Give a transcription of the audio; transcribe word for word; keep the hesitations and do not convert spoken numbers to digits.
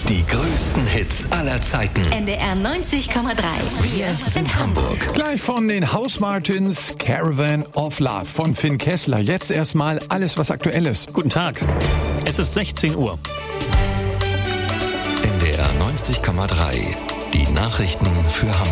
Die größten Hits aller Zeiten. N D R neunzig Komma drei. Wir sind Hamburg. Gleich von den House Martins, Caravan of Love von Finn Kessler. Jetzt erstmal alles, was aktuell ist. Guten Tag. Es ist sechzehn Uhr. N D R neunzig Komma drei. Die Nachrichten für Hamburg.